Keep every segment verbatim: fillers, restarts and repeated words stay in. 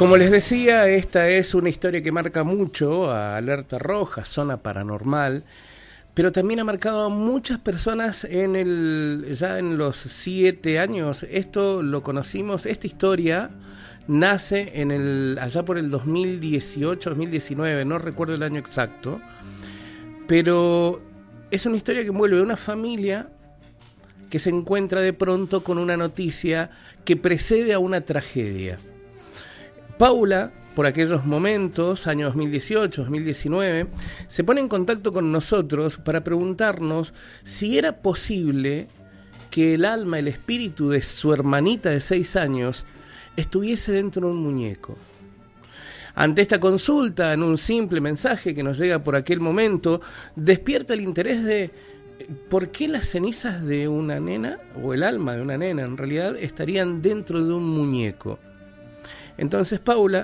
Como les decía, esta es una historia que marca mucho a Alerta Roja, Zona Paranormal, pero también ha marcado a muchas personas en el ya en los siete años. Esto lo conocimos, esta historia nace en el allá por el dos mil dieciocho, dos mil diecinueve, no recuerdo el año exacto, pero es una historia que envuelve a una familia que se encuentra de pronto con una noticia que precede a una tragedia. Paula, por aquellos momentos, año dos mil dieciocho, dos mil diecinueve, se pone en contacto con nosotros para preguntarnos si era posible que el alma, el espíritu de su hermanita de seis años estuviese dentro de un muñeco. Ante esta consulta, en un simple mensaje que nos llega por aquel momento, despierta el interés de por qué las cenizas de una nena, o el alma de una nena en realidad, estarían dentro de un muñeco. Entonces Paula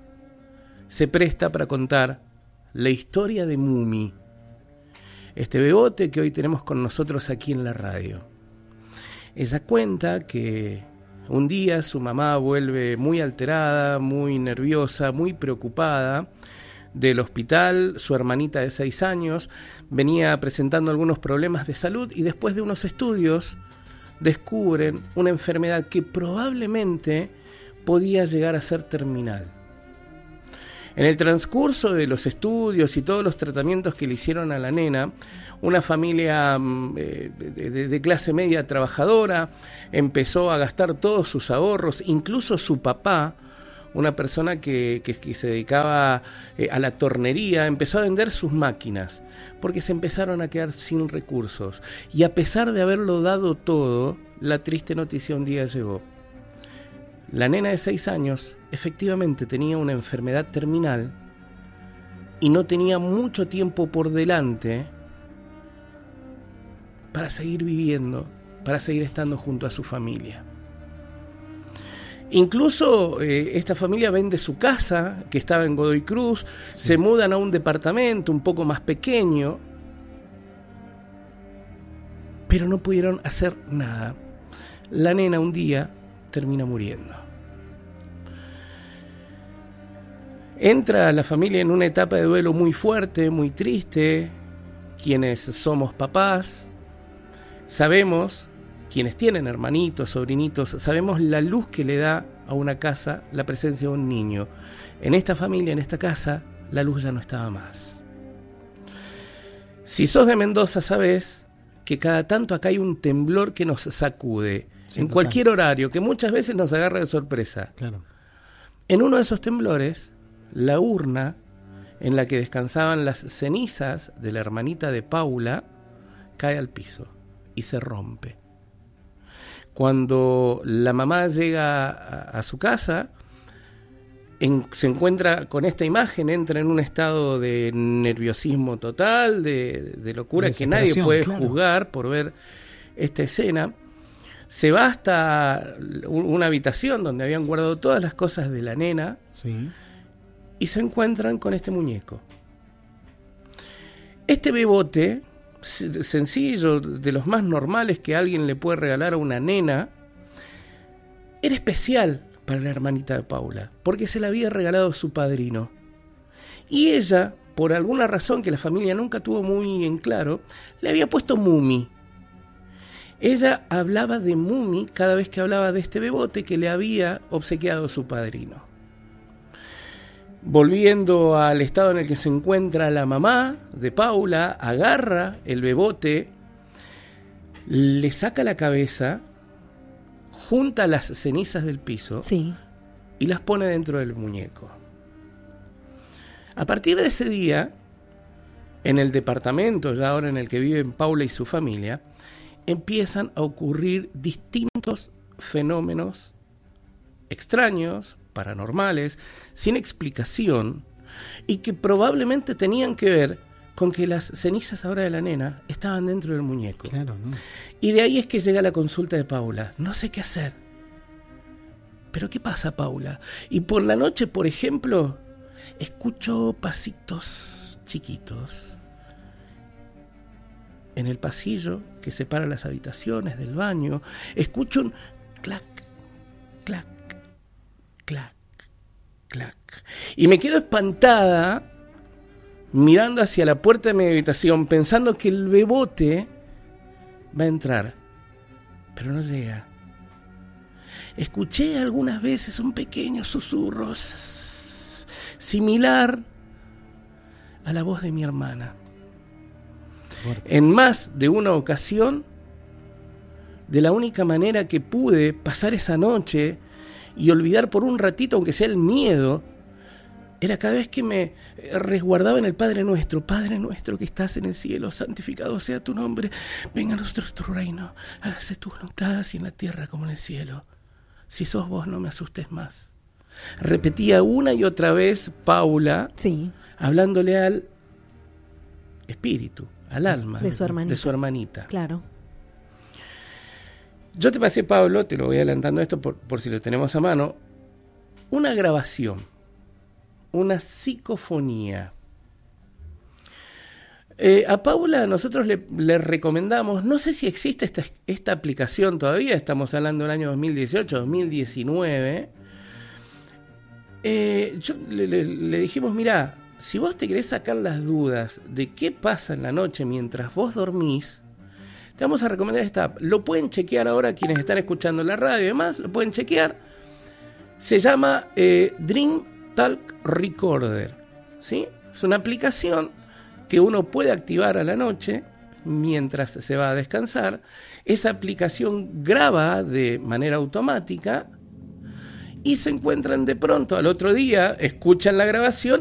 se presta para contar la historia de Mumi, este bebote que hoy tenemos con nosotros aquí en la radio. Ella cuenta que un día su mamá vuelve muy alterada, muy nerviosa, muy preocupada del hospital. Su hermanita de seis años venía presentando algunos problemas de salud y después de unos estudios descubren una enfermedad que probablemente podía llegar a ser terminal. En el transcurso de los estudios y todos los tratamientos que le hicieron a la nena, una familia eh, de, de clase media trabajadora empezó a gastar todos sus ahorros, incluso su papá, una persona que, que, que se dedicaba eh, a la tornería, empezó a vender sus máquinas, porque se empezaron a quedar sin recursos. Y a pesar de haberlo dado todo, la triste noticia un día llegó. La nena de seis años efectivamente tenía una enfermedad terminal y no tenía mucho tiempo por delante para seguir viviendo, para seguir estando junto a su familia. Incluso eh, esta familia vende su casa, que estaba en Godoy Cruz, sí. Se mudan a un departamento un poco más pequeño, pero no pudieron hacer nada. La nena un día termina muriendo. Entra la familia en una etapa de duelo muy fuerte, muy triste. Quienes somos papás, sabemos, quienes tienen hermanitos, sobrinitos, sabemos la luz que le da a una casa la presencia de un niño. En esta familia, en esta casa, la luz ya no estaba más. Si sos de Mendoza, sabés que cada tanto acá hay un temblor que nos sacude, sí, en total. Cualquier horario, que muchas veces nos agarra de sorpresa. Claro. En uno de esos temblores, la urna en la que descansaban las cenizas de la hermanita de Paula cae al piso y se rompe. Cuando la mamá llega a, a su casa, en, se encuentra con esta imagen, entra en un estado de nerviosismo total, de, de locura, que nadie puede claro. juzgar por ver esta escena. Se va hasta una habitación donde habían guardado todas las cosas de la nena, sí. y se encuentran con este muñeco. Este bebote, sencillo, de los más normales que alguien le puede regalar a una nena, era especial para la hermanita de Paula, porque se la había regalado su padrino. Y ella, por alguna razón que la familia nunca tuvo muy en claro, le había puesto Mumi. Ella hablaba de Mumi cada vez que hablaba de este bebote que le había obsequiado su padrino. Volviendo al estado en el que se encuentra la mamá de Paula, agarra el bebote, le saca la cabeza, junta las cenizas del piso, sí. y las pone dentro del muñeco. A partir de ese día, en el departamento, ya ahora en el que viven Paula y su familia, empiezan a ocurrir distintos fenómenos extraños, paranormales, sin explicación, y que probablemente tenían que ver con que las cenizas ahora de la nena estaban dentro del muñeco. Claro, ¿no? Y de ahí es que llega la consulta de Paula. No sé qué hacer. ¿Pero qué pasa, Paula? Y por la noche, por ejemplo, escucho pasitos chiquitos en el pasillo que separa las habitaciones del baño. Escucho un clac, clac, clac, clac. Y me quedo espantada mirando hacia la puerta de mi habitación, pensando que el bebote va a entrar, pero no llega. Escuché algunas veces un pequeño susurro similar a la voz de mi hermana. Fuerte. En más de una ocasión, de la única manera que pude pasar esa noche y olvidar por un ratito, aunque sea el miedo, era cada vez que me resguardaba en el Padre Nuestro. Padre nuestro que estás en el cielo, santificado sea tu nombre, venga a nosotros tu reino, hágase tu voluntad así en la tierra como en el cielo. Si sos vos, no me asustes más. Repetía una y otra vez Paula, sí, hablándole al espíritu, al alma de su hermanita. De su hermanita. Claro. Yo te pasé, Pablo, te lo voy adelantando esto por, por si lo tenemos a mano, una grabación, una psicofonía. Eh, a Paula nosotros le, le recomendamos, no sé si existe esta, esta aplicación todavía, estamos hablando del año dos mil dieciocho, dos mil diecinueve. Eh, yo, le, le, le dijimos, mirá, si vos te querés sacar las dudas de qué pasa en la noche mientras vos dormís, te vamos a recomendar esta app. Lo pueden chequear ahora quienes están escuchando la radio y demás, lo pueden chequear. Se llama eh, Dream Talk Recorder, ¿sí? Es una aplicación que uno puede activar a la noche mientras se va a descansar. Esa aplicación graba de manera automática y se encuentran de pronto al otro día, escuchan la grabación